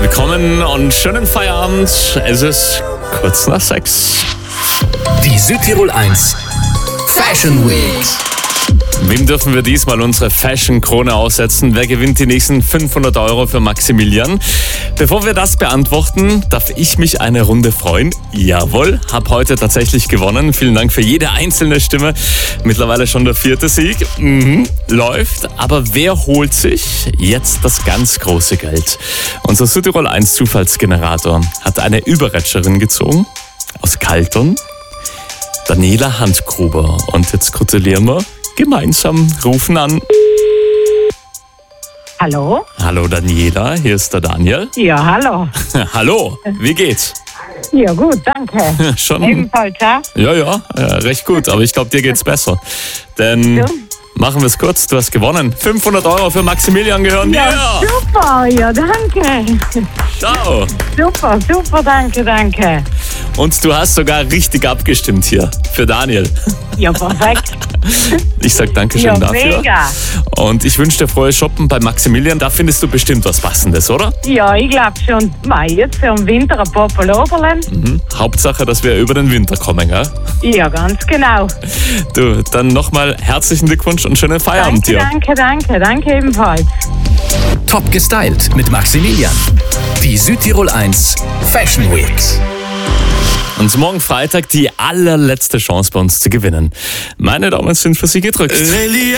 Willkommen und schönen Feierabend. Es ist kurz nach 6. Die Südtirol 1 Fashion Week. Wem dürfen wir diesmal unsere Fashion-Krone aussetzen? Wer gewinnt die nächsten 500 € für Maximilian? Bevor wir das beantworten, darf ich mich eine Runde freuen. Jawohl, habe heute tatsächlich gewonnen. Vielen Dank für jede einzelne Stimme. Mittlerweile schon der 4. Sieg. Läuft. Aber wer holt sich jetzt das ganz große Geld? Unser Südtirol 1 Zufallsgenerator hat eine Überretscherin gezogen aus Kaltern. Daniela Handgruber. Und jetzt gratulieren wir gemeinsam, rufen an. Hallo? Hallo Daniela, hier ist der Daniel. Ja, hallo. Hallo, wie geht's? Ja, gut, danke. Schon? Ebenfalls, ja? Ja, recht gut, aber ich glaube, dir geht's besser. Denn Ja. machen wir es kurz, du hast gewonnen. 500 € für Maximilian gehören dir. Ja, super, ja, danke. Ciao. Super, danke. Und du hast sogar richtig abgestimmt hier für Daniel. Ja, perfekt. Ich sag Dankeschön Ja, dafür. mega. Und ich wünsche dir frohes Shoppen bei Maximilian. Da findest du bestimmt was Passendes, oder? Ja, ich glaube schon. Mei, jetzt für den Winter ein paar Pulloverlen. Hauptsache, dass wir über den Winter kommen, gell? Ja, ganz genau. Du, dann nochmal herzlichen Glückwunsch und schönen Feierabend dir. Danke ebenfalls. Top gestylt mit Maximilian. Die Südtirol 1 Fashion Week. Und morgen Freitag die allerletzte Chance bei uns zu gewinnen. Meine Daumen sind für Sie gedrückt.